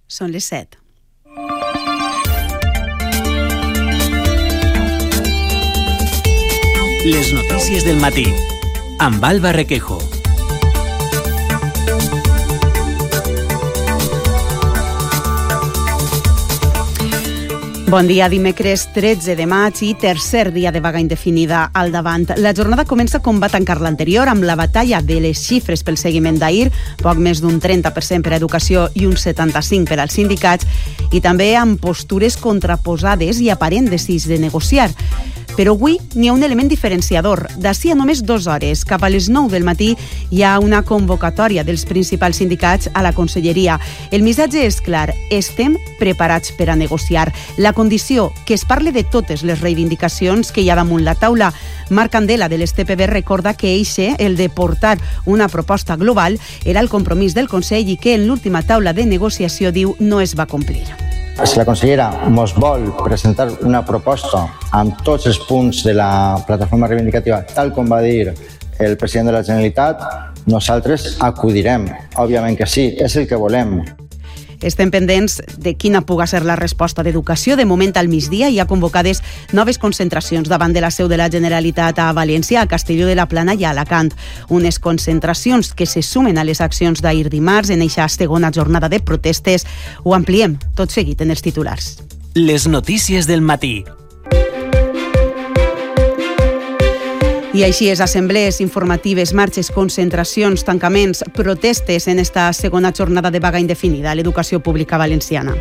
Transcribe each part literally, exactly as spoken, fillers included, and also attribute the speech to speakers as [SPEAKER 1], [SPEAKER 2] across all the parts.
[SPEAKER 1] Són les set.
[SPEAKER 2] Les notícies del matí, amb Alba Requejo.
[SPEAKER 1] Bon dia, dimecres tretze de maig i tercer dia de vaga indefinida al davant. La jornada comença com va tancar l'anterior, amb la batalla de les xifres pel seguiment d'ahir, poc més d'un trenta per cent per a educació i un setanta-cinc per cent per als sindicats, i també amb postures contraposades i aparent desig de negociar. Però avui n'hi ha un element diferenciador. D'ací a només dues hores, cap a les nou del matí, hi ha una convocatòria dels principals sindicats a la Conselleria. El missatge és clar, estem preparats per a negociar. La condició, que es parle de totes les reivindicacions que hi ha damunt la taula. Marc Candela, de l'S T P B, recorda que eixe, el de portar una proposta global, era el compromís del Consell i que en l'última taula de negociació, diu, no es va complir.
[SPEAKER 3] Si la consellera ens vol presentar una proposta amb tots els punts de la plataforma reivindicativa, tal com va dir el president de la Generalitat, nosaltres acudirem. Òbviament que sí, és el que volem.
[SPEAKER 1] Estem pendents de quina puga ser la resposta d'Educació. De moment, al migdia, hi ha convocades noves concentracions davant de la seu de la Generalitat a València, a Castelló de la Plana i a Alacant. Unes concentracions que se sumen a les accions d'ahir dimarts en eixa segona jornada de protestes. Ho ampliem tot seguit en els titulars.
[SPEAKER 2] Les notícies del matí.
[SPEAKER 1] I així és, assemblees informatives, marxes, concentracions, tancaments, protestes en esta segona jornada de vaga indefinida a l'educació pública valenciana.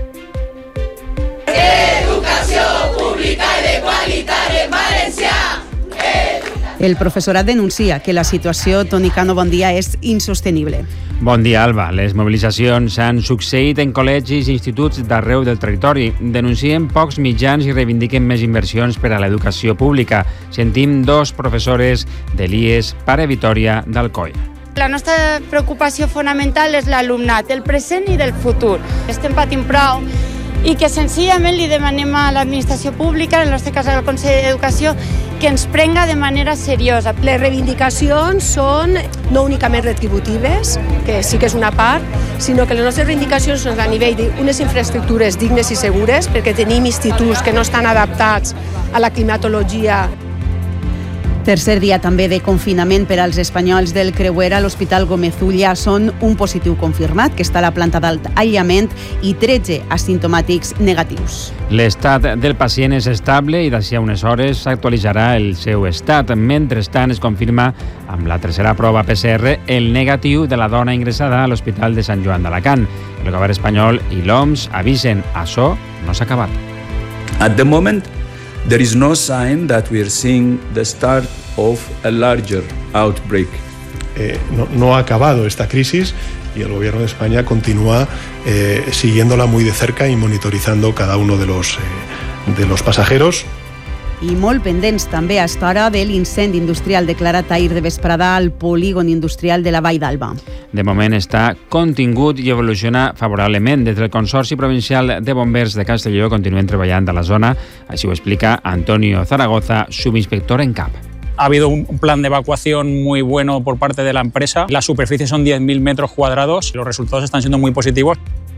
[SPEAKER 4] Educació pública i de qualitat en València!
[SPEAKER 1] El professorat denuncia que la situació, Toni Cano, bon dia, és insostenible.
[SPEAKER 5] Bon dia, Alba. Les mobilitzacions s'han succeït en col·legis i instituts d'arreu del territori. Denuncien pocs mitjans i reivindiquen més inversions per a l'educació pública. Sentim dos professores de l'I E S Pare Vitòria d'Alcoi.
[SPEAKER 6] La nostra preocupació fonamental és l'alumnat, el present i del futur. Estem patint prou i que senzillament li demanem a l'administració pública, en el nostre cas al Consell d'Educació, que ens prenga de manera seriosa.
[SPEAKER 7] Les reivindicacions són no únicament retributives, que sí que és una part, sinó que les nostres reivindicacions són a nivell d'unes infraestructures dignes i segures, perquè tenim instituts que no estan adaptats a la climatologia.
[SPEAKER 1] Tercer dia també de confinament per als espanyols del Creuer a l'Hospital Gómez Ulla. Són un positiu confirmat, que està a la planta d'alt aïllament, i tretze asimptomàtics negatius.
[SPEAKER 5] L'estat del pacient és estable i d'ací a unes hores s'actualitzarà el seu estat. Mentrestant, es confirma amb la tercera prova P C R el negatiu de la dona ingressada a l'Hospital de Sant Joan d'Alacant. El govern espanyol i l'O M S avisen, això no s'ha acabat.
[SPEAKER 8] At the moment, there is no sign that we are seeing the start of a larger outbreak.
[SPEAKER 9] Eh, no, no ha acabado esta crisis y el gobierno de España continúa eh, siguiéndola muy de cerca y monitorizando cada uno de los, eh, de los pasajeros.
[SPEAKER 1] I molt pendents també a esta hora de l'incendi industrial declarat ahir de vesprada al polígon industrial de la Vall d'Alba.
[SPEAKER 5] De moment està contingut i evoluciona favorablement. Des del Consorci Provincial de Bombers de Castelló continuen treballant a la zona. Així ho explica Antonio Zaragoza, subinspector en cap.
[SPEAKER 10] Ha habido un plan de evacuación muy bueno por parte de la empresa. La superficie son diez mil metros cuadrados. Los resultados están siendo muy positivos.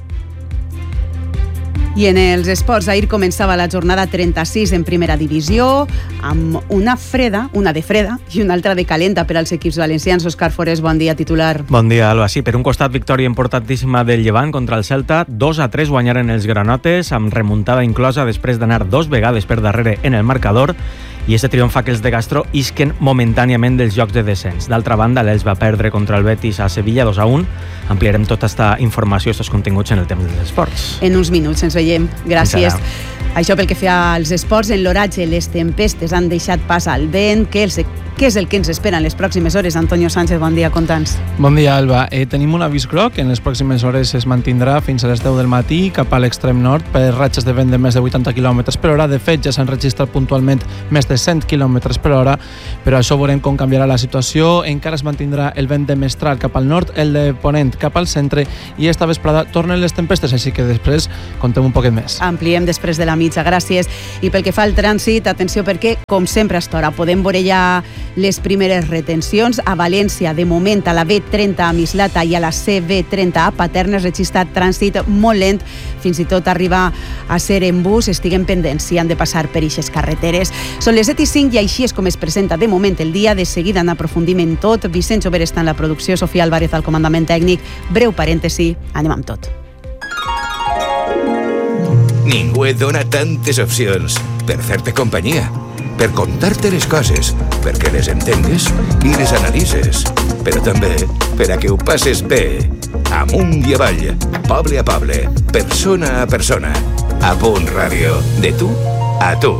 [SPEAKER 1] I en els esports, ahir començava la jornada trenta-sis en primera divisió, amb una freda, una de freda i una altra de calenta per als equips valencians. Òscar Forés, bon dia, titular.
[SPEAKER 11] Bon dia, Alba. Sí, per un costat, victòria importantíssima del Llevant contra el Celta. dos a tres guanyaren els granotes, amb remuntada inclosa després d'anar dos vegades per darrere en el marcador. I aquest triomf fa que els de Castro isquen momentàniament dels jocs de descens. D'altra banda, l'Elx va perdre contra el Betis a Sevilla dos a un. Ampliarem tota aquesta informació, aquests continguts en el temps dels esports.
[SPEAKER 1] En uns minuts ens veiem. Gràcies. Això pel que fa als esports, en l'oratge les tempestes han deixat pas al vent. Què, els, què és el que ens espera en les pròximes hores? Antonio Sánchez, bon dia, conta'ns.
[SPEAKER 12] Bon dia, Alba. Eh, tenim un avís groc. En les pròximes hores es mantindrà fins a les deu del matí cap a l'extrem nord per ratxes de vent de més de vuitanta quilòmetres per hora. De fet, ja s'han registrat puntualment més de cent quilòmetres per hora, però això veurem com canviarà la situació. Encara es mantindrà el vent de mestral cap al nord, el de ponent cap al centre, i esta vesprada tornen les tempestes, així que després contem un poquet més.
[SPEAKER 1] Ampliem després de la mitja, gràcies. I pel que fa al trànsit, atenció, perquè, com sempre a esta hora, podem veure ja les primeres retencions. A València, de moment, a la B trenta a Mislata i a la C B trenta a Paterna es registra trànsit molt lent, fins i tot arribar a ser en bus. Estiguen pendents si han de passar per eixes carreteres. Són les set i cinc i així és com es presenta de moment el dia. De seguida en aprofundim en tot. Vicent Jover està en la producció, Sofia Álvarez al comandament tècnic. Breu parèntesi, anem amb tot.
[SPEAKER 13] Ningú et dona tantes opcions per fer-te companyia, per contar-te les coses, perquè les entengues i les analitzes, però també per a que ho passes bé. Amunt i avall, poble a poble, persona a persona. A Punt Ràdio, de tu a tu.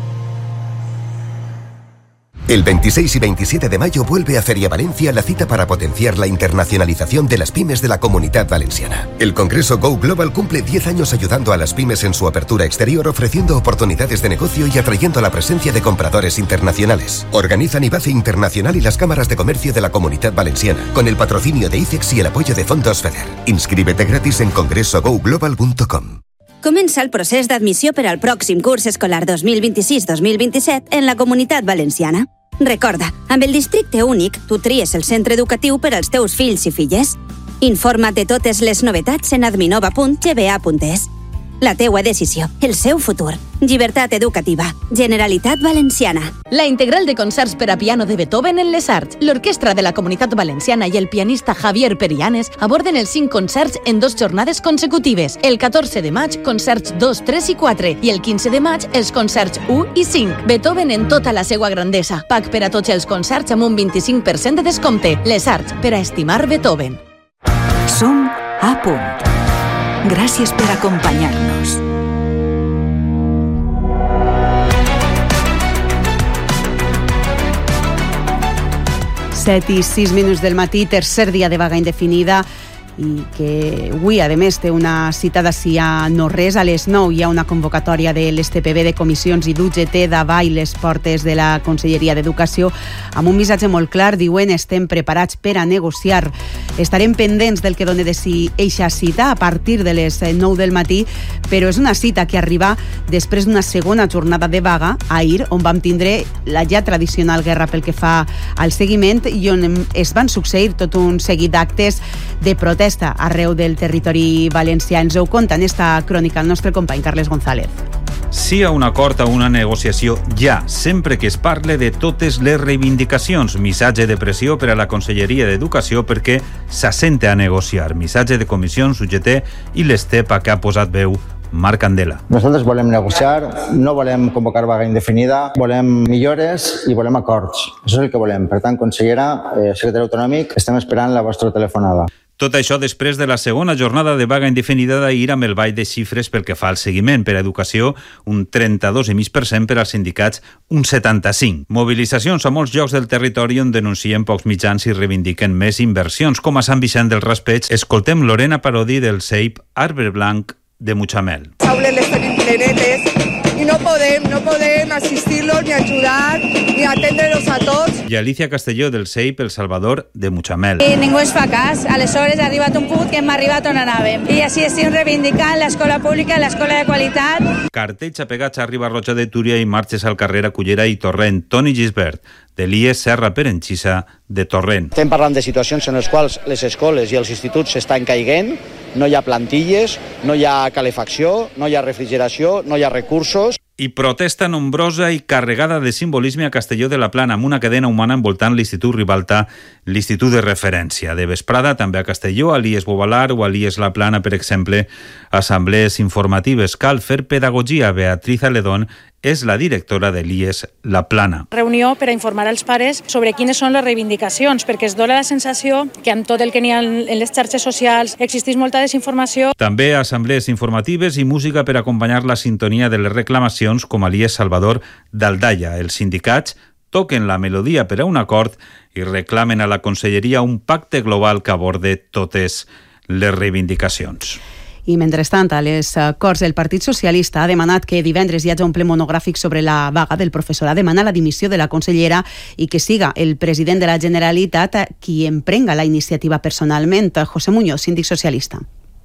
[SPEAKER 14] El veintiséis y veintisiete de mayo vuelve a Feria Valencia la cita para potenciar la internacionalización de las pymes de la Comunidad Valenciana. El Congreso Go Global cumple diez años ayudando a las pymes en su apertura exterior, ofreciendo oportunidades de negocio y atrayendo la presencia de compradores internacionales. Organizan IBACE Internacional y las cámaras de comercio de la Comunidad Valenciana, con el patrocinio de ICEX y el apoyo de Fondos FEDER. Inscríbete gratis en congreso go global punto com.
[SPEAKER 15] Comença el procés d'admissió per al pròxim curs escolar dos mil vint-i-sis dos mil vint-i-set en la Comunitat Valenciana. Recorda, amb el districte únic, tu tries el centre educatiu per als teus fills i filles. Informa't de totes les novetats en adminova punt g b a punt es. La teua decisió, el seu futur. Llibertat educativa. Generalitat Valenciana.
[SPEAKER 16] La integral de concerts per a piano de Beethoven en les Arts. L'Orquestra de la Comunitat Valenciana i el pianista Javier Perianes aborden els cinc concerts en dos jornades consecutives. El catorze de maig, concerts dos, tres i quatre, i el quinze de maig, els concerts u i cinc. Beethoven en tota la seva grandesa. Pack per a tots els concerts amb un vint-i-cinc per cent de descompte. Les Arts, per a estimar Beethoven.
[SPEAKER 17] Som a punt. Gràcies per acompanyar-nos.
[SPEAKER 1] set i sis minuts del matí, tercer dia de vaga indefinida, i que avui, a més, té una cita d'ací a no res. A les nou hi ha una convocatòria de l'S T P B de comissions i d'U G T davall les portes de la Conselleria d'Educació amb un missatge molt clar. Diuen: estem preparats per a negociar. Estarem pendents del que doni de si eixa cita a partir de les nou del matí, però és una cita que arriba després d'una segona jornada de vaga ahir, on vam tindre la ja tradicional guerra pel que fa al seguiment i on es van succeir tot un seguit d'actes de protesta arreu del territori valencià. Ens ho conta en esta crònica el nostre company Carles González.
[SPEAKER 18] Sí a un acord, a una negociació ja, sempre que es parle de totes les reivindicacions. Missatge de pressió per a la Conselleria d'Educació perquè s'assente a negociar. Missatge de comissions, U G T i l'Estepa, que ha posat veu Marc Candela.
[SPEAKER 3] Nosaltres volem negociar, no volem convocar vaga indefinida, volem millores i volem acords. Això és el que volem. Per tant, consellera, eh, secretari autonòmic, estem esperant la vostra telefonada.
[SPEAKER 18] Tot això després de la segona jornada de vaga indefinida d'ahir amb el ball de xifres pel que fa al seguiment. Per a educació, un trenta-dos coma cinc per cent, per als sindicats, un setanta-cinc per cent. Mobilitzacions a molts llocs del territori on denuncien pocs mitjans i reivindiquen més inversions, com a Sant Vicent del Raspeig. Escoltem Lorena Parodi del C E I P Arbre Blanc de Mutxamel.
[SPEAKER 19] Les aules les tenim plenetes i no podem, no podem assistir-los ni ajudar ni atendre-los a tots.
[SPEAKER 18] I Alicia Castelló del C E I P El Salvador de Mutxamel.
[SPEAKER 20] I ningú es fa cas. Aleshores ha arribat un punt que hem arribat on anàvem. I així estem reivindicant l'escola pública, l'escola de qualitat.
[SPEAKER 18] Cartells apegats a Riba-roja de Túria i marxes al carrer a Cullera i Torrent. Toni Gisbert, de l'I E S Serra Perenxissa de Torrent.
[SPEAKER 21] Estem parlant de situacions en les quals les escoles i els instituts s'estan caiguent, no hi ha plantilles, no hi ha calefacció, no hi ha refrigeració, no hi ha recursos.
[SPEAKER 18] I protesta nombrosa i carregada de simbolisme a Castelló de la Plana, amb una cadena humana envoltant l'Institut Ribalta, l'institut de referència. De vesprada, també a Castelló, a l'I E S Bovalar o a l'I E S La Plana, per exemple, assemblees informatives. Cal fer pedagogia. Beatriz Aledón és la directora de l'I E S La Plana.
[SPEAKER 22] Reunió per a informar als pares sobre quines són les reivindicacions, perquè es dona la sensació que amb tot el que n'hi ha en les xarxes socials existeix molta desinformació.
[SPEAKER 18] També assemblees informatives i música per acompanyar la sintonia de les reclamacions, com a l'I E S Salvador d'Aldaia. Els sindicats toquen la melodia per a un acord i reclamen a la Conselleria un pacte global que aborde totes les reivindicacions.
[SPEAKER 1] I mentrestant, a les Corts, el Partit Socialista ha demanat que divendres hi hagi un ple monogràfic sobre la vaga del professorat. Demana la dimissió de la consellera i que siga el president de la Generalitat qui emprenga la iniciativa personalment. José Muñoz, síndic socialista.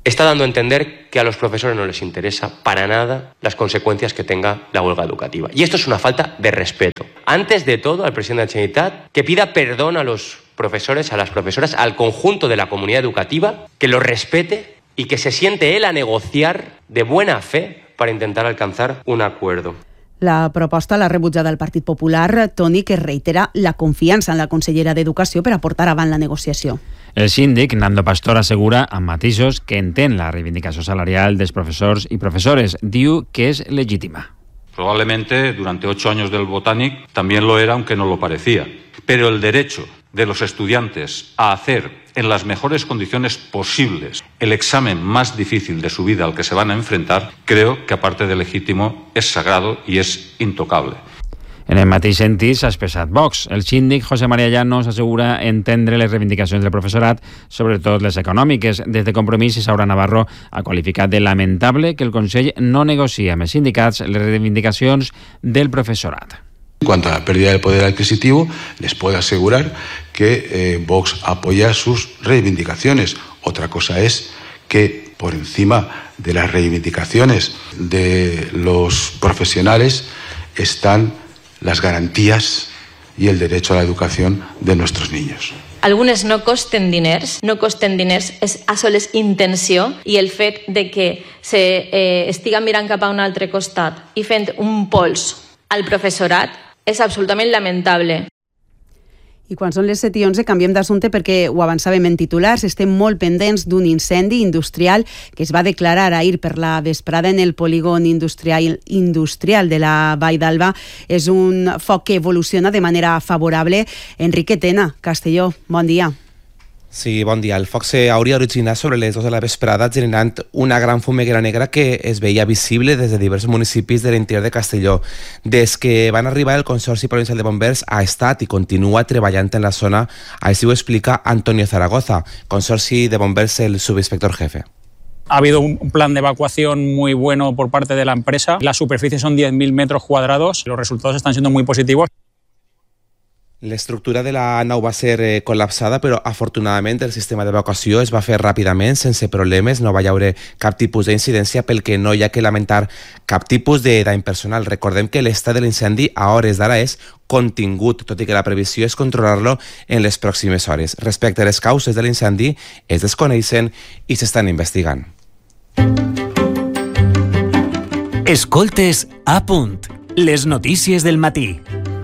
[SPEAKER 2] está dando a entender que a los profesores no les interesa para nada las consecuencias que tenga la huelga educativa. Y esto es una falta de respeto. Antes de todo, al presidente de la Generalitat, que pida perdón a los profesores, a las profesoras, al conjunto de la comunidad educativa, que los respete y que se siente él a negociar de buena fe para intentar alcanzar un acuerdo.
[SPEAKER 1] La proposta l'ha rebutjada el Partit Popular, Toni, que reitera la confiança en la consellera d'Educació per a portar avant la negociació.
[SPEAKER 5] El síndic, Nando Pastor, assegura amb matisos que entén la reivindicació salarial dels professors i professores. Diu que és legítima.
[SPEAKER 4] Probablemente durante ocho años del Botánic también lo era, aunque no lo parecía. Pero el derecho de los estudiantes a hacer en las mejores condiciones posibles el examen más difícil de su vida al que se van a enfrentar, creo que aparte de legítimo es sagrado y es intocable.
[SPEAKER 5] En el mateix sentit s'ha expressat Vox. El síndic José María Llanos assegura entendre les reivindicacions del professorat, sobretot les econòmiques. Des de Compromís, Isaura Navarro ha qualificat de lamentable que el Consell no negocia amb els sindicats les reivindicacions del professorat.
[SPEAKER 23] En cuanto a la pérdida del poder adquisitivo, les puedo asegurar que eh, Vox apoya sus reivindicaciones. Otra cosa es que por encima de las reivindicaciones de los profesionales están las garantías y el derecho a la educación de nuestros niños.
[SPEAKER 24] Algunes no costen diners, no costen diners, és a soles intenció, i el fet de que se eh, estiga mirant cap a un altre costat i fent un pols al professorat és absolutament lamentable.
[SPEAKER 1] I quan són les set i onze canviem d'assumpte perquè ho avançàvem en titulars. Estem molt pendents d'un incendi industrial que es va declarar ahir per la vesprada en el polígon industrial, industrial de la Vall d'Alba. És un foc que evoluciona de manera favorable. Enrique Tena, Castelló, bon dia.
[SPEAKER 25] Sí, bon dia. El foc s'hauria originat sobre les dues de la vesprada, generant una gran fumeguera negra que es veia visible des de diversos municipis de l'interior de Castelló. Des que van arribar, el Consorci Provincial de Bombers ha estat i continua treballant en la zona. Així ho explica Antonio Zaragoza, Consorci de Bombers, el subinspector jefe.
[SPEAKER 10] Ha habido un plan de evacuación muy bueno por parte de la empresa. La superficie son diez mil metros cuadrados. Los resultados están siendo muy positivos.
[SPEAKER 25] L'estructura de la nau va ser eh, col·lapsada, però afortunadament el sistema d'evacuació es va fer ràpidament, sense problemes, no va haver cap tipus d'incidència, pel que no hi ha que lamentar cap tipus de dany personal. Recordem que l'estat de l'incendi a hores d'ara és contingut, tot i que la previsió és controlar-lo en les pròximes hores. Respecte a les causes de l'incendi, es desconeixen i s'estan investigant.
[SPEAKER 26] Escoltes a punt, les notícies del matí.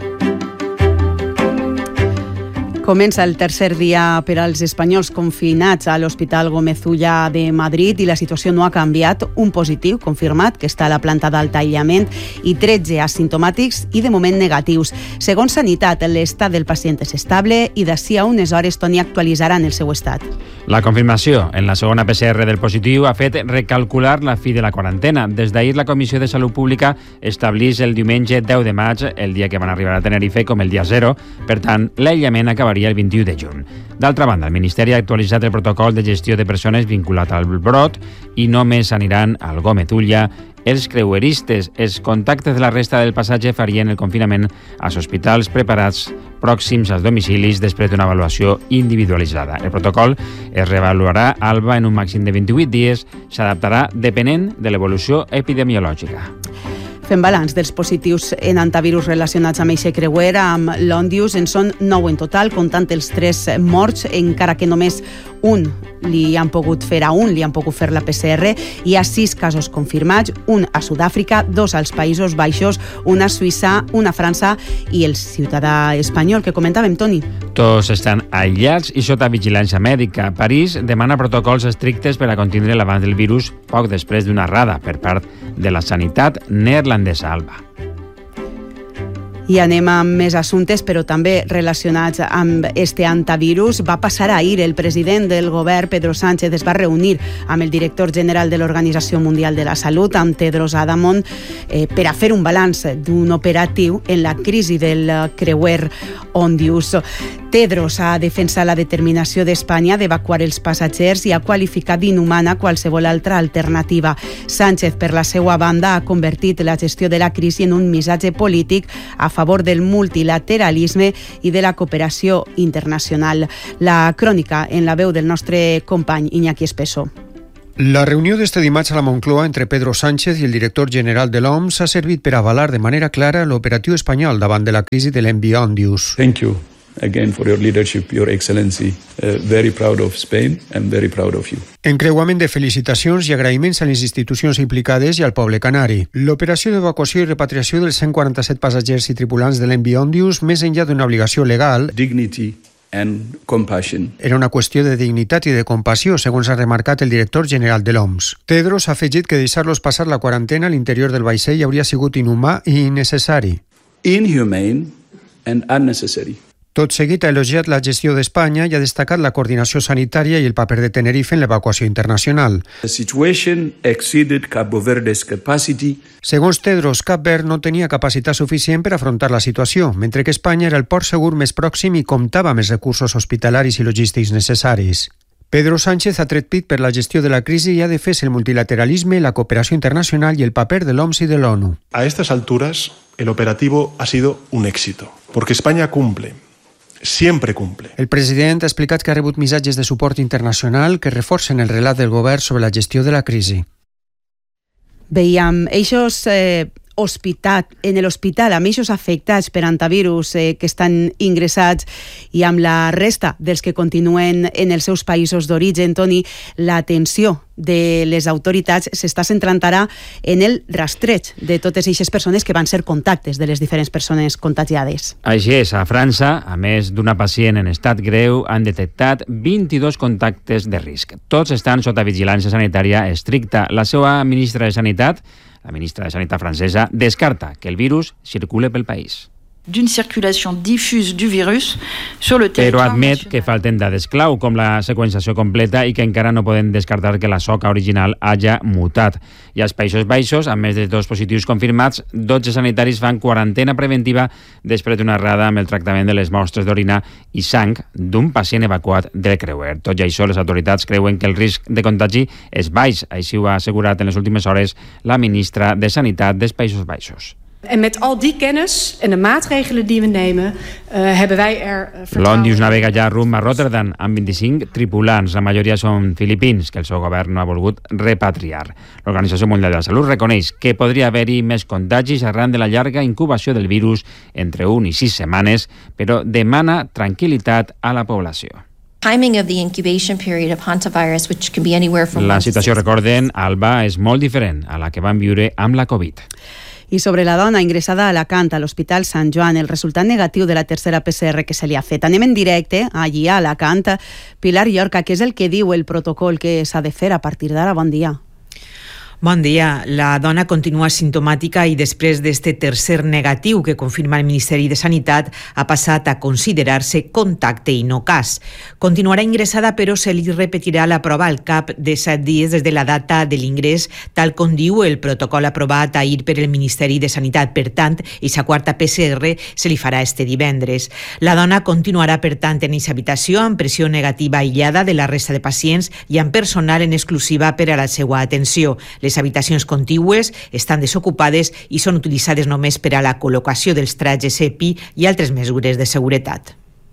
[SPEAKER 1] Comença el tercer dia per als espanyols confinats a l'Hospital Gómez Ulla de Madrid i la situació no ha canviat. Un positiu confirmat que està a la planta d'alta aïllament i tretze asimptomàtics i de moment negatius. Segons Sanitat, l'estat del pacient és estable i d'ací a unes hores Toni actualitzaran el seu estat.
[SPEAKER 5] La confirmació en la segona P C R del positiu ha fet recalcular la fi de la quarantena. Des d'ahir la Comissió de Salut Pública establís el diumenge deu de maig, el dia que van arribar a Tenerife, com el dia zero. Per tant, l'aïllament acabaria el vint-i-u de juny. D'altra banda, el Ministeri ha actualitzat el protocol de gestió de persones vinculat al brot i només aniran al Gómez Ulla els creueristes. Els contactes de la resta del passatge farien el confinament als hospitals preparats pròxims als domicilis després d'una avaluació individualitzada. El protocol es reavaluarà a Alba en un màxim de vint-i-vuit dies, s'adaptarà depenent de l'evolució epidemiològica.
[SPEAKER 1] Fem balanç dels positius en antivirus relacionats amb eixe creuer, amb l'Ondius. En són nou en total, comptant els tres morts, encara que només un li han pogut fer a un, li han pogut fer la P C R. Hi ha sis casos confirmats, un a Sud-àfrica, dos als Països Baixos, un a Suïssa, un a França i el ciutadà espanyol que comentàvem, Toni.
[SPEAKER 5] Tots estan aïllats i sota vigilància mèdica. París demana protocols estrictes per a contindre l'abans del virus poc després d'una errada per part de la sanitat neerlandesa. Alba.
[SPEAKER 1] I anem amb més assumptes, però també relacionats amb este antivirus. Va passar ahir, el president del govern, Pedro Sánchez, es va reunir amb el director general de l'Organització Mundial de la Salut, amb Tedros Adhanom, eh, per a fer un balanç d'un operatiu en la crisi del creuer Ondius. Tedros ha defensat la determinació d'Espanya d'evacuar els passatgers i ha qualificat d'inhumana qualsevol altra alternativa. Sánchez, per la seva banda, ha convertit la gestió de la crisi en un missatge polític a favor del multilateralisme i de la cooperació internacional. La crònica en la veu del nostre company Iñaki Espeso.
[SPEAKER 6] La reunió d'este dimarts a la Moncloa entre Pedro Sánchez i el director general de l'O M S ha servit per avalar de manera clara l'operatiu espanyol davant de la crisi de l'Enviòndius.
[SPEAKER 7] Thank you again for your leadership, your excellency. Uh, very proud of Spain and very proud of you.
[SPEAKER 6] Encreuament de felicitacions i agraïments a les institucions implicades i al poble canari. L'operació d'evacuació i repatriació dels cent quaranta-set passatgers i tripulants de l'Enviòndius, més enllà d'una obligació legal,
[SPEAKER 7] Dignity and compassion.
[SPEAKER 6] Era una qüestió de dignitat i de compassió, segons ha remarcat el director general de l'O M S. Tedros ha afegit que deixar-los passar la quarantena a l'interior del vaixell hauria sigut inhumà i innecessari.
[SPEAKER 7] Inhumane and unnecessary.
[SPEAKER 6] Tot seguit ha elogiat la gestió d'Espanya i ha destacat la coordinació sanitària i el paper de Tenerife en l'evacuació internacional.
[SPEAKER 7] The situation exceeded Cabo Verde's capacity.
[SPEAKER 6] Segons Tedros, Cap Verd no tenia capacitat suficient per afrontar la situació, mentre que Espanya era el port segur més pròxim i comptava amb els recursos hospitalaris i logístics necessaris. Pedro Sánchez ha tret pit per la gestió de la crisi i ha defès el multilateralisme, la cooperació internacional i el paper de l'O M S y de l'ONU.
[SPEAKER 8] A estas alturas, el operativo ha sido un éxito, porque España cumple. Siempre cumple.
[SPEAKER 6] El president ha explicat que ha rebut missatges de suport internacional que reforcen el relat del govern sobre la gestió de la crisi.
[SPEAKER 1] Veiem eixos eh, hospital, en l'hospital amb eixos afectats per antivirus eh, que estan ingressats i amb la resta dels que continuen en els seus països d'origen. Toni, l'atenció de les autoritats s'està centrant ara en el rastreig de totes aquestes persones que van ser contactes de les diferents persones contagiades.
[SPEAKER 5] Així és, a França, a més d'una pacient en estat greu, han detectat vint-i-dos contactes de risc. Tots estan sota vigilància sanitària estricta. La seva ministra de Sanitat, la ministra de Sanitat francesa, descarta que el virus circule pel país.
[SPEAKER 9] D'une circulation diffuse du virus sur le territoire.
[SPEAKER 5] Però admet que falten dades clau, com la seqüenciació completa, i que encara no poden descartar que la soca original hagi mutat. I als Països Baixos, amb més de dos positius confirmats, dotze sanitaris fan quarantena preventiva després d'una errada amb el tractament de les mostres d'orina i sang d'un pacient evacuat del creuer. Tot i això, les autoritats creuen que el risc de contagi és baix. Així ho ha assegurat en les últimes hores la ministra de Sanitat dels Països Baixos.
[SPEAKER 11] En met al die kennis en de maatregelen die we nemen, uh, hebben wij er uh, vertrouwen.
[SPEAKER 5] L'Ondius navega ja rumb a Rotterdam amb vint-i-cinc tripulants. La majoria són filipins, que el seu govern no ha volgut repatriar. L'Organització Mundial de la Salut reconeix que podria haver-hi més contagis arran de la llarga incubació del virus entre un i sis setmanes, però demana tranquil·litat a la població.
[SPEAKER 12] Timing of the incubation period of hantavirus, which can be anywhere from
[SPEAKER 5] La situació, recorden, Alba, és molt diferent a la que van viure amb la Covid.
[SPEAKER 1] I sobre la dona ingressada a Alacant, a l'Hospital Sant Joan, el resultat negatiu de la tercera P C R que se li ha fet. Anem en directe allí a Alacant. Pilar Llorca, què és el que diu el protocol que s'ha de fer a partir d'ara? Bon dia.
[SPEAKER 27] Bon dia. La dona continua simptomàtica i després d'este tercer negatiu que confirma el Ministeri de Sanitat ha passat a considerar-se contacte i no cas. Continuarà ingressada, però se li repetirà la prova al cap de set dies des de la data de l'ingrés, tal com diu el protocol aprovat ahir per el Ministeri de Sanitat. Per tant, aquesta quarta P C R se li farà este divendres. La dona continuarà, per tant, en aquesta habitació amb pressió negativa aïllada de la resta de pacients i amb personal en exclusiva per a la seva atenció. Les habitacions contigües estan desocupades i són utilitzades només per a la col·locació dels trajes E P I i altres mesures de seguretat.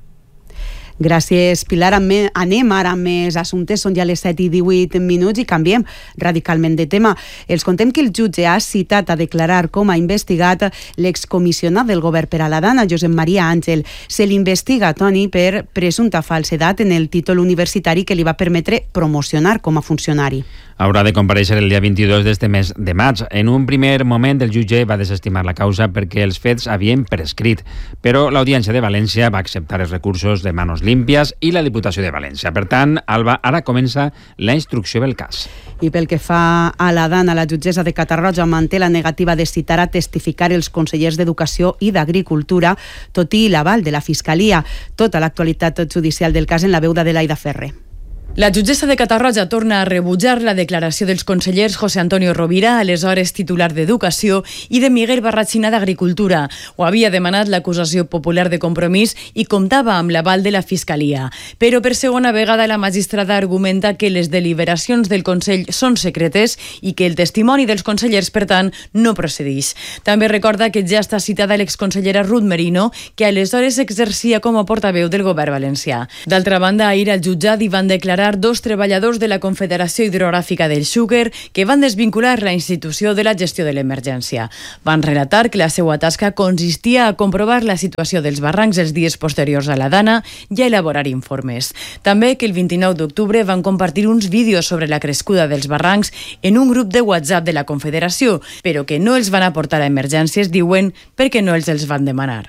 [SPEAKER 1] Gràcies, Pilar. Anem ara amb més assumptes. Són ja les set i divuit minuts i canviem radicalment de tema. Els contem que el jutge ha citat a declarar com ha investigat l'excomissionat del govern per a la dana, Josep Maria Àngel. Se l'investiga, Toni, per presumpta falsedat en el títol universitari que li va permetre promocionar com a funcionari.
[SPEAKER 5] Haurà de comparèixer el dia vint-i-dos d'este mes de maig. En un primer moment, el jutge va desestimar la causa perquè els fets havien prescrit, però l'Audiència de València va acceptar els recursos de manos límpies i la Diputació de València. Per tant, Alba, ara comença la instrucció del cas.
[SPEAKER 1] I pel que fa a la dana, la jutgessa de Catarroja manté la negativa de citar a testificar els consellers d'Educació i d'Agricultura, tot i l'aval de la Fiscalia. Tota l'actualitat judicial del cas en la veu d'Adelaida Ferrer.
[SPEAKER 28] La jutgessa de Catarroja torna a rebutjar la declaració dels consellers José Antonio Rovira, aleshores titular d'Educació, i de Miguel Barrachina d'Agricultura. Ho havia demanat l'acusació popular de Compromís i comptava amb l'aval de la Fiscalia. Però per segona vegada la magistrada argumenta que les deliberacions del Consell són secretes i que el testimoni dels consellers, per tant, no procedeix. També recorda que ja està citada l'exconsellera Ruth Merino, que aleshores exercia com a portaveu del govern valencià. D'altra banda, ahir al jutjat hi van declarar declarar dos treballadors de la Confederació Hidrogràfica del Xúquer que van desvincular la institució de la gestió de l'emergència. Van relatar que la seva tasca consistia a comprovar la situació dels barrancs els dies posteriors a la dana i a elaborar informes. També que el vint-i-nou d'octubre van compartir uns vídeos sobre la crescuda dels barrancs en un grup de WhatsApp de la Confederació, però que no els van aportar a emergències, diuen, perquè no els els van demanar.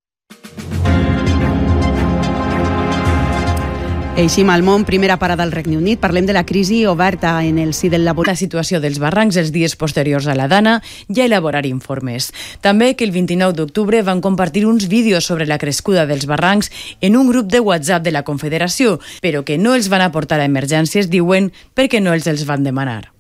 [SPEAKER 1] Eixim al món, primera parada al Regne Unit. Parlem de la crisi oberta en el si del laboratori.
[SPEAKER 28] La situació dels barrancs els dies posteriors a la dana i a elaborar informes. També que el vint-i-nou d'octubre van compartir uns vídeos sobre la crescuda dels barrancs en un grup de WhatsApp de la Confederació, però que no els van aportar a emergències, diuen, perquè no els els van demanar.